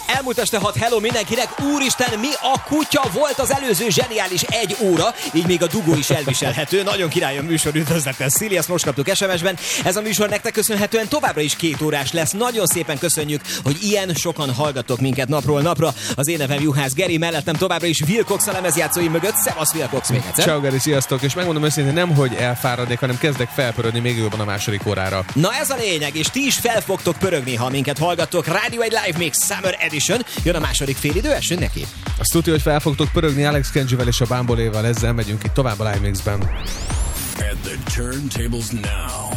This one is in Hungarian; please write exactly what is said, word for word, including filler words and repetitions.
Elmúlt este hat, hello mindenkinek, úristen, mi a kutya volt az előző zseniális egy óra, így még a dugó is elviselhető. Nagyon király a műsor, üdvözletem, Szili, ezt most kaptuk es em es-ben. Ez a műsor nektek köszönhetően továbbra is két órás lesz. Nagyon szépen köszönjük, hogy ilyen sokan hallgattok minket napról napra. Az én nevem Juhász Geri, mellettem továbbra is Wilcox a lemezjátszóim mögött. Szevasz Wilcox, még egyszer. Ciao Geri, sziasztok, és megmondom őszintén, nem hogy elfáradnék, hanem kezdek felpörödni még jobban a második órára. Na ez a lényeg, és ti is fel fogtok pörögni, ha minket hallgattok. Radio egy Live Mix Summer Edition. Jön a második félidő, esünk neki. Azt tudja, hogy fel fogtok pörögni Alex Kenjivel és a Bamboléval, ezzel megyünk itt tovább a Live Mixben. At the turntables now.